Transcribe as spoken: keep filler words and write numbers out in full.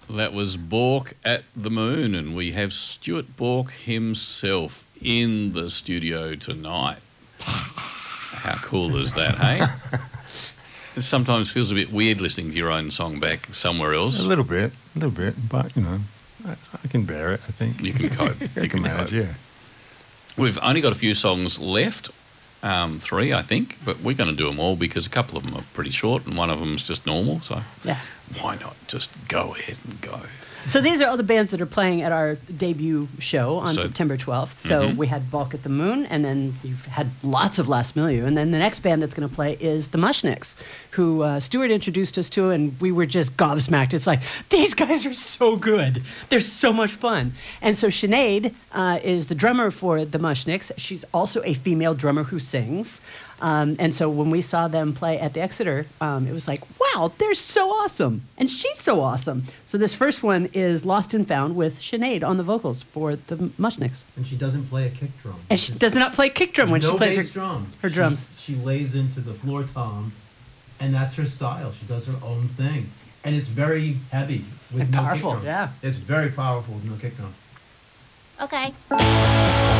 That was Bork at the Moon, and we have Stuart Bork himself in the studio tonight. How cool is that, hey? It sometimes feels a bit weird listening to your own song back somewhere else. A little bit, a little bit, but, you know, I, I can bear it, I think. You can cope. I You can manage, cope. yeah. We've only got a few songs left, um, three, I think, but we're going to do them all because a couple of them are pretty short and one of them's just normal, so Yeah. why not just go ahead and go? So these are all the bands that are playing at our debut show on So- September twelfth. So Mhm. we had Balk at the Moon, and then you've had lots of Last Milieu. And then the next band that's going to play is the Mushnicks, who uh, Stuart introduced us to, and we were just gobsmacked. It's like, these guys are so good. They're so much fun. And so Sinead uh, is the drummer for the Mushnicks. She's also a female drummer who sings. Um, and so when we saw them play at the Exeter, um, it was like, wow, they're so awesome. And she's so awesome. So this first one is Lost and Found with Sinead on the vocals for the Mushnicks. And she doesn't play a kick drum. And she does not play kick drum when no she plays bass her, drum. her She- drums. She, lays into the floor tom, and that's her style. She does her own thing. And it's very heavy with And no powerful, kick drum. yeah. It's very powerful with no kick drum. Okay.